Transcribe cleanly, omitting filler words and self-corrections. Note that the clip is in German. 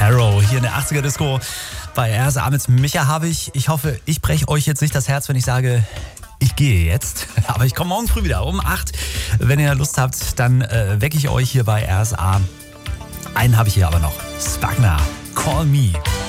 Harrow hier in der 80er Disco bei RSA mit Micha Habich. Ich hoffe, ich breche euch jetzt nicht das Herz, wenn ich sage, ich gehe jetzt. Aber ich komme morgen früh wieder um 8. Wenn ihr Lust habt, dann wecke ich euch hier bei RSA. Einen habe ich hier aber noch. Spagna, Call Me.